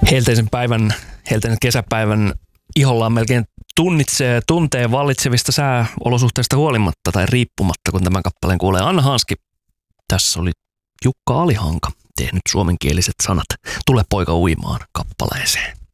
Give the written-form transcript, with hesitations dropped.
Helteisen kesäpäivän ihollaan melkein tuntee vallitsevista sääolosuhteista huolimatta tai riippumatta, kun tämän kappaleen kuulee. Anna Hanski, tässä oli Jukka Alihanka tehnyt suomenkieliset sanat Tule poika uimaan kappaleeseen.